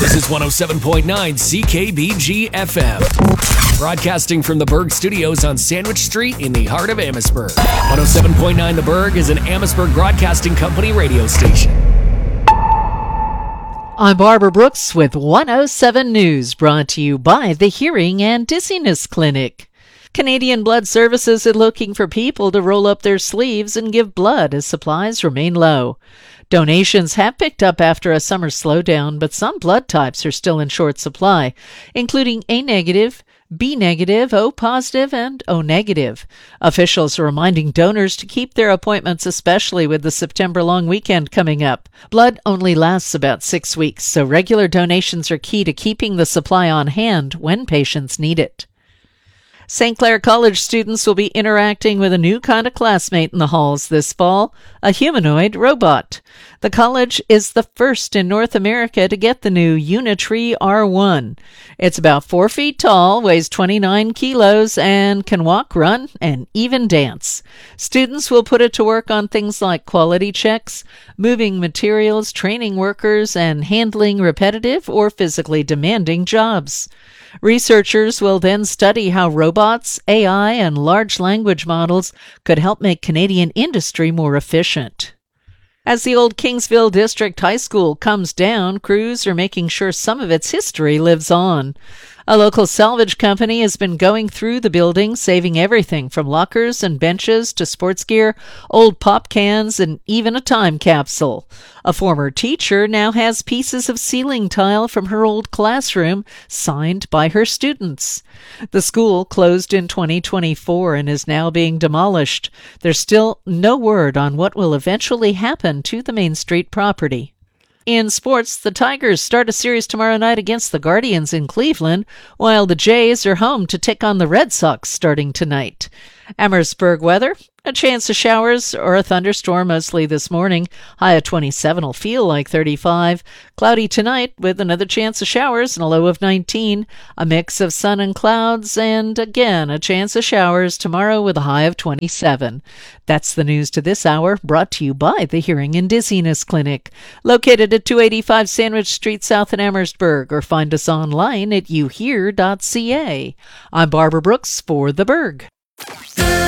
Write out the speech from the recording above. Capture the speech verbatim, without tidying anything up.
This is one oh seven point nine C K B G F M. Broadcasting from the Berg Studios on Sandwich Street in the heart of Amherstburg. one oh seven point nine The Berg is an Amherstburg Broadcasting Company radio station. I'm Barbara Brooks with one oh seven News, brought to you by the Hearing and Dizziness Clinic. Canadian Blood Services are looking for people to roll up their sleeves and give blood as supplies remain low. Donations have picked up after a summer slowdown, but some blood types are still in short supply, including A negative, B negative, O positive, and O negative. Officials are reminding donors to keep their appointments, especially with the September long weekend coming up. Blood only lasts about six weeks, so regular donations are key to keeping the supply on hand when patients need it. Saint Clair College students will be interacting with a new kind of classmate in the halls this fall, a humanoid robot. The college is the first in North America to get the new Unitree R one. It's about four feet tall, weighs twenty-nine kilos, and can walk, run, and even dance. Students will put it to work on things like quality checks, moving materials, training workers, and handling repetitive or physically demanding jobs. Researchers will then study how robots, A I, and large language models could help make Canadian industry more efficient. As the old Kingsville District High School comes down, crews are making sure some of its history lives on. A local salvage company has been going through the building, saving everything from lockers and benches to sports gear, old pop cans, and even a time capsule. A former teacher now has pieces of ceiling tile from her old classroom signed by her students. The school closed in twenty twenty-four and is now being demolished. There's still no word on what will eventually happen to the Main Street property. In sports, the Tigers start a series tomorrow night against the Guardians in Cleveland, while the Jays are home to take on the Red Sox starting tonight. Amherstburg weather, a chance of showers or a thunderstorm mostly this morning. High of twenty-seven will feel like thirty-five. Cloudy tonight with another chance of showers and a low of nineteen. A mix of sun and clouds, and again a chance of showers tomorrow with a high of twenty-seven. That's the news to this hour, brought to you by the Hearing and Dizziness Clinic, located at two eighty-five Sandwich Street South in Amherstburg, or find us online at you hear dot c a. I'm Barbara Brooks for The Berg.